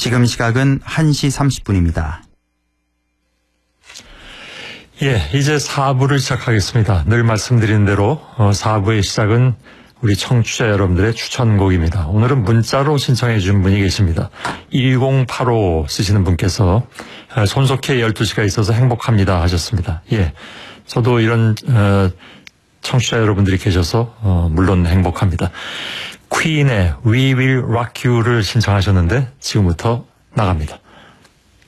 지금 시각은 1시 30분입니다. 예, 이제 4부를 시작하겠습니다. 늘 말씀드린 대로 4부의 시작은 우리 청취자 여러분들의 추천곡입니다. 오늘은 문자로 신청해 주신 분이 계십니다. 1085 쓰시는 분께서 손석희 12시가 있어서 행복합니다 하셨습니다. 예, 저도 이런 청취자 여러분들이 계셔서 물론 행복합니다. 퀸의 We Will Rock You를 신청하셨는데 지금부터 나갑니다.